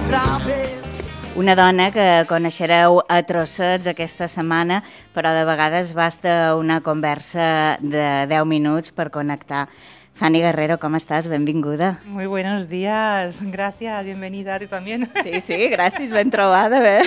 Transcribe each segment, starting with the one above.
Una dona que coneixereu a trossets aquesta setmana, però de vegades basta una conversa de 10 minuts per connectar. Fanny Guerrero, ¿cómo estás? Benvinguda. Muy buenos días, gracias, bienvenida a ti también. Sí, gràcies, ben trobada, bé.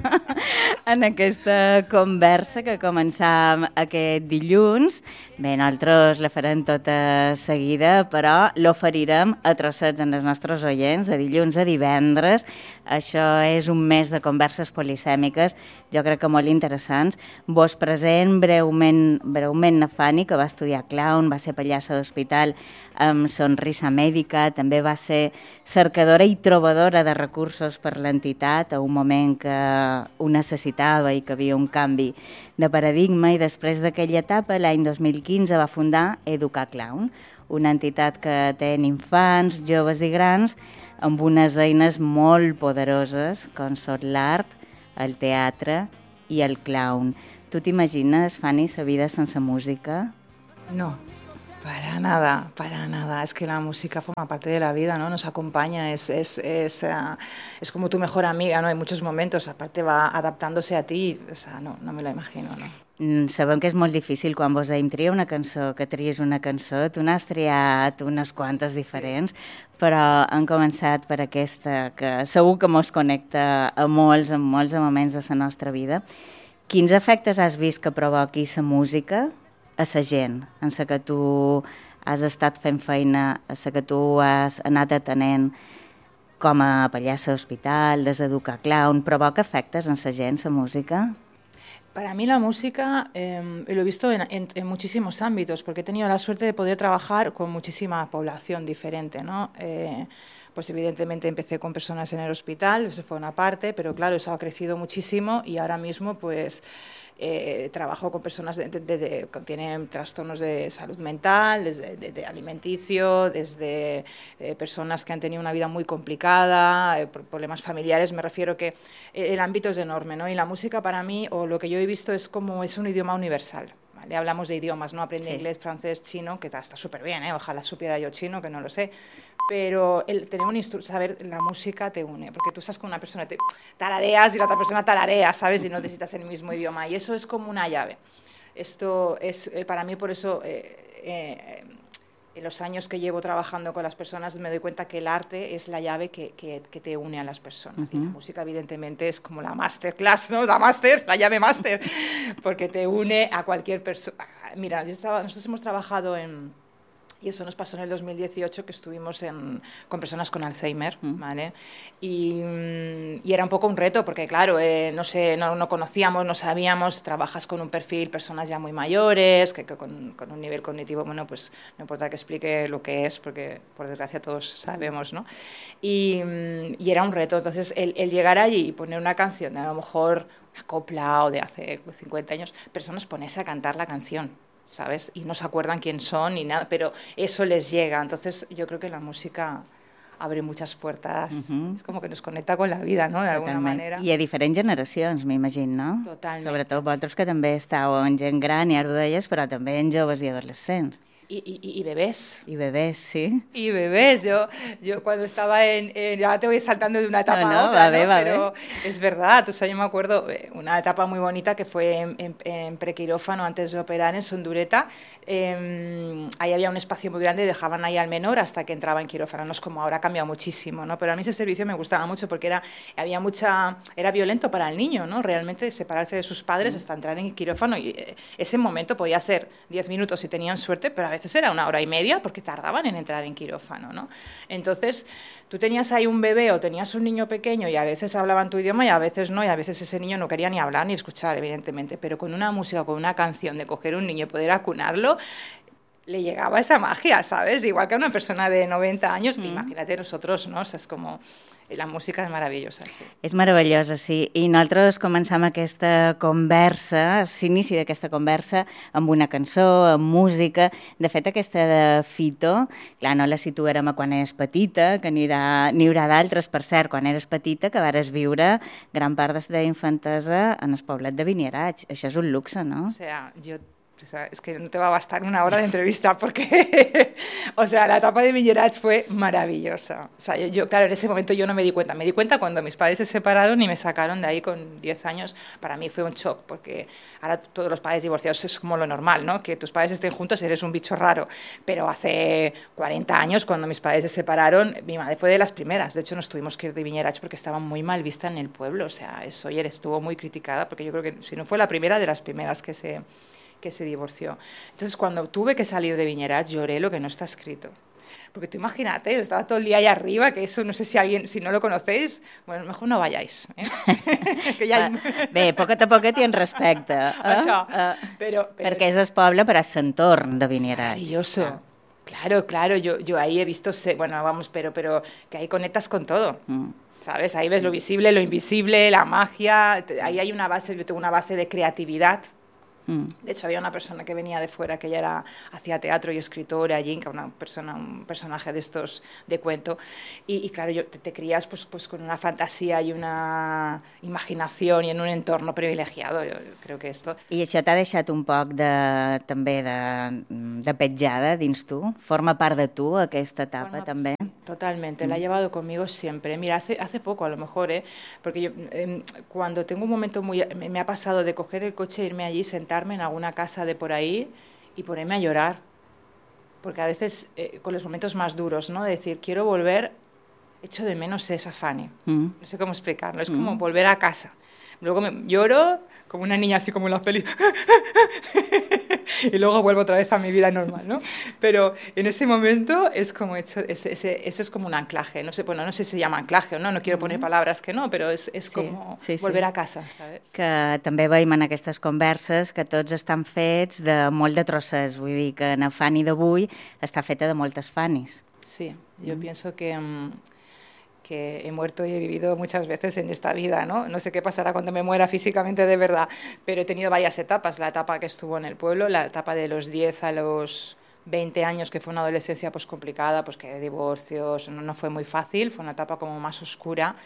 En aquesta conversa que començam aquest dilluns. Bé, nosaltres la farem tota seguida, però l'oferirem a trossets en els nostres oients, de dilluns a divendres. Això és un mes de converses polisèmiques, jo crec que molt interessants. Vos present breument a Fanny, que va estudiar clown, va ser pallassa d'hospital amb Sonrisa Mèdica, també va ser cercadora i trobadora de recursos per l'entitat a un moment que ho necessitava i que havia un canvi de paradigma, i després d'aquella etapa, l'any 2015, va fundar Educar Clown, una entitat que atén infants, joves i grans amb unes eines molt poderoses com són l'art, el teatre i el clown. Tu t'imagines, Fanny, la vida sense música? No. Para nada. Es que la música forma parte de la vida, ¿no? Nos acompaña, es como tu mejor amiga, ¿no? Hay muchos momentos, aparte va adaptándose a ti, o sea, no me lo imagino, ¿no? Sabem que és molt difícil quan vos deim triar una cançó, que tries una cançó. Tu n'has triat unes quantes diferents, però han començat per aquesta, que segur que mos connecta a molts moments de la nostra vida. Quins efectes has vist que provoqui la música a la gent, en la que tu has estat fent feina, a la que tu has anat atenent com a pallassa d'hospital, des d'Educar Clown, provoca efectes en la gent, la música? Para mí la música lo he visto en muchísimos ámbitos, porque he tenido la suerte de poder trabajar con muchísima población diferente, ¿no? Pues evidentemente empecé con personas en el hospital, eso fue una parte, pero claro, eso ha crecido muchísimo y ahora mismo pues trabajo con personas que tienen trastornos de salud mental, desde de alimenticio, desde personas que han tenido una vida muy complicada, problemas familiares. Me refiero que el ámbito es enorme, ¿no? Y la música para mí, o lo que yo he visto, es como es un idioma universal. ¿Vale? Hablamos de idiomas, ¿no? Aprende inglés, francés, chino, que está súper bien, ¿eh? Ojalá supiera yo chino, que no lo sé. Pero el tener saber la música te une, porque tú estás con una persona, te tarareas y la otra persona tararea, ¿sabes? Y no necesitas el mismo idioma, y eso es como una llave. Esto es, para mí, por eso, en los años que llevo trabajando con las personas, me doy cuenta que el arte es la llave que te une a las personas. Y la música, evidentemente, es como la masterclass, ¿no? La llave máster, porque te une a cualquier persona. Mira, nosotros hemos trabajado y eso nos pasó en el 2018, que estuvimos con personas con Alzheimer, ¿vale? Y era un poco un reto, porque claro, no conocíamos, no sabíamos, trabajas con un perfil, personas ya muy mayores, que con un nivel cognitivo, bueno, pues no importa que explique lo que es, porque por desgracia todos sabemos, ¿no? Y era un reto, entonces el llegar allí y poner una canción, a lo mejor una copla o de hace 50 años, personas ponerse a cantar la canción, ¿sabes? Y no se acuerdan quién son ni nada, pero eso les llega. Entonces yo creo que la música abre muchas puertas, és com que nos connecta con la vida, no? D'alguna manera. I a diferents generacions, m'imagino, no? Totalment. Sobretot vosaltres que també estàu en gent gran, i ara ho deies, però també en joves i adolescents. Y bebés. Y bebés, sí. Y bebés. Yo cuando estaba ya te voy saltando de una etapa a otra, va bé, va pero es verdad. O sea, yo me acuerdo una etapa muy bonita que fue en prequirófano antes de operar en Sondureta. Ahí había un espacio muy grande y dejaban ahí al menor hasta que entraba en quirófano. No es como ahora, ha cambiado muchísimo, ¿no? Pero a mí ese servicio me gustaba mucho porque era violento para el niño, ¿no? Realmente separarse de sus padres hasta entrar en quirófano. Y ese momento podía ser 10 minutos si tenían suerte, pero a veces era 1 hora y media porque tardaban en entrar en quirófano, ¿no? Entonces, tú tenías ahí un bebé o tenías un niño pequeño y a veces hablaban tu idioma y a veces no, y a veces ese niño no quería ni hablar ni escuchar, evidentemente, pero con una música, con una canción, de coger un niño y poder acunarlo, le llegaba esa magia, ¿sabes? Igual que a una persona de 90 años, imagínate nosotros, ¿no? O sea, es como... La música és meravellosa, sí. És meravellosa, sí. I nosaltres començam aquesta conversa, s'inici d'aquesta conversa amb una cançó, amb música. De fet, aquesta de Fito, clar, no la situarem a quan eres petita, que n'hi haurà d'altres, per cert, quan eres petita, que vares viure gran part de la teva infantesa en el poblet de Vinierats. Això és un luxe, no? O sea, yo O sea, es que no te va a bastar una hora de entrevista porque, o sea, la etapa de Vinyeratx fue maravillosa. O sea, yo, claro, en ese momento yo no me di cuenta. Me di cuenta cuando mis padres se separaron y me sacaron de ahí con 10 años. Para mí fue un shock porque ahora todos los padres divorciados es como lo normal, ¿no? Que tus padres estén juntos eres un bicho raro. Pero hace 40 años, cuando mis padres se separaron, mi madre fue de las primeras. De hecho, nos tuvimos que ir de Vinyeratx porque estaba muy mal vista en el pueblo. O sea, Sóller estuvo muy criticada porque yo creo que si no fue la primera, de las primeras que se divorció. Entonces, cuando tuve que salir de Vinyeratx, lloré lo que no está escrito. Porque tú imagínate, yo estaba todo el día ahí arriba, que eso no sé si alguien, si no lo conocéis, bueno, mejor no vayáis. Que ja... Bé, poquet a poquet i en respecte. Això, però perquè és el poble, però és l'entorn de Vinyeratx. Maravilloso. Claro, yo ahí he visto, bueno, vamos, pero que ahí conectas con todo. ¿Sabes? Ahí ves lo visible, lo invisible, la magia, ahí hay una base, yo tengo una base de creatividad. De hecho, había una persona que venía de fuera, que ella hacía teatro y escritora allí, un personaje de estos de cuento, y claro, te crías pues con una fantasía y una imaginación y en un entorno privilegiado, yo creo que esto... I això t'ha deixat un poc també de petjada dins tu? Forma part de tu, aquesta etapa, també? Sí, totalmente, la he llevado conmigo siempre. Mira, hace poco a lo mejor, porque yo cuando tengo un momento me ha pasado de coger el coche e irme allí, sentarme en alguna casa de por ahí y ponerme a llorar, porque a veces con los momentos más duros, ¿no? De decir, quiero volver, echo de menos esa Fanny, no sé cómo explicarlo, es como volver a casa. Luego lloro como una niña así como en las pelis y luego vuelvo otra vez a mi vida normal, ¿no? Pero en ese momento es como eso es como un anclaje, no sé, bueno, no sé si se llama anclaje o no quiero poner palabras que no, però és com volver a casa, ¿sabes? Que també veiem en aquestes converses que tots estan fets de molt de trossets, vull dir que la Fanny d'avui està feta de moltes Fannys. Sí, yo pienso que he muerto y he vivido muchas veces en esta vida, ¿no? No sé qué pasará cuando me muera físicamente de verdad, pero he tenido varias etapas. La etapa que estuvo en el pueblo, la etapa de los 10 a los 20 años, que fue una adolescencia pues complicada, pues que divorcios, no fue muy fácil, fue una etapa como más oscura.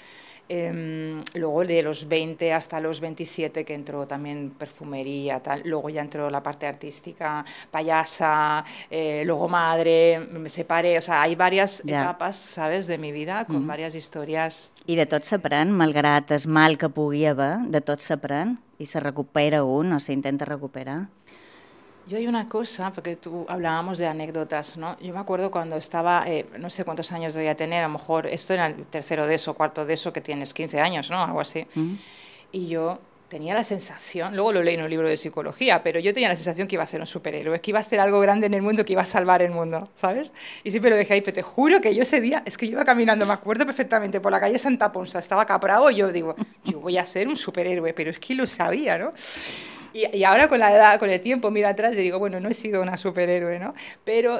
Luego de los 20 hasta los 27 que entró también perfumería, tal. Luego ya entró la parte artística, payasa, luego madre, me separé, o sea, hay varias etapas, ¿sabes?, de mi vida, con varias historias. I de tot s'aprèn, malgrat el mal que pugui haver, de tot s'aprèn i se recupera un o s'intenta recuperar. Yo hay una cosa, porque tú hablábamos de anécdotas, ¿no? Yo me acuerdo cuando estaba, no sé cuántos años debía tener, a lo mejor esto era el tercero de eso, cuarto de eso, que tienes 15 años, ¿no? Algo así. Y yo tenía la sensación, luego lo leí en un libro de psicología, pero yo tenía la sensación que iba a ser un superhéroe, que iba a hacer algo grande en el mundo, que iba a salvar el mundo, ¿sabes? Y siempre lo dejé ahí, pero te juro que yo ese día, es que yo iba caminando, me acuerdo perfectamente, por la calle Santa Ponsa, estaba Capravo, y yo digo, yo voy a ser un superhéroe, pero es que lo sabía, ¿no? Y ahora con la edad, con el tiempo, miro atrás y digo, bueno, no he sido una superhéroe, ¿no? Pero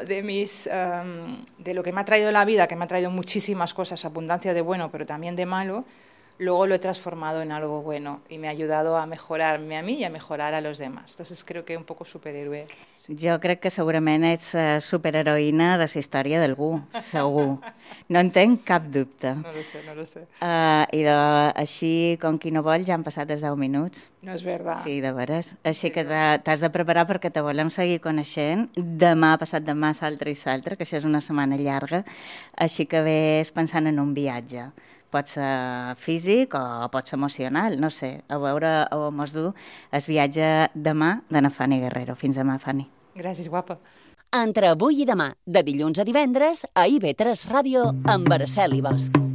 de lo que me ha traído la vida, que me ha traído muchísimas cosas, abundancia de bueno, pero también de malo, luego lo he transformado en algo bueno y me ha ayudado a mejorarme a mí y a mejorar a los demás. Entonces creo que un poco superhéroe. Sí. Jo crec que segurament ets superheroïna de la història d'algú, segur. No en tenc cap dubte. No lo sé. Així, com qui no vol, ja han passat els 10 minuts. No és verdad. Sí, de veres. Així que t'has de preparar perquè te volem seguir coneixent. Demà, passat demà, s'altre i s'altre, que això és una setmana llarga. Així que ves pensant en un viatge. Pot ser físic o pot ser emocional, no sé. A veure on mos du el viatge demà de na Fanny Guerrero. Fins demà, Fanny. Gràcies, guapa. Entre avui i demà, de dilluns a divendres, a IB3 Ràdio, amb Araceli Bosch.